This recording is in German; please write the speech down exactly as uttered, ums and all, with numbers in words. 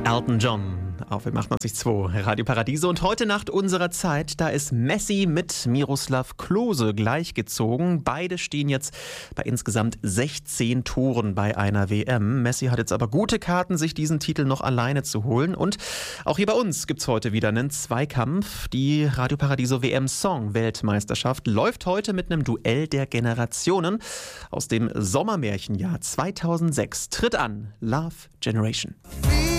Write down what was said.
Elton John auf dem achtundneunzig Komma zwei Radio Paradiso. Und heute Nacht unserer Zeit, da ist Messi mit Miroslav Klose gleichgezogen. Beide stehen jetzt bei insgesamt sechzehn Toren bei einer W M. Messi hat jetzt aber gute Karten, sich diesen Titel noch alleine zu holen. Und auch hier bei uns gibt's heute wieder einen Zweikampf. Die Radio Paradiso W M Song Weltmeisterschaft läuft heute mit einem Duell der Generationen. Aus dem Sommermärchenjahr zweitausendsechs tritt an Love Generation.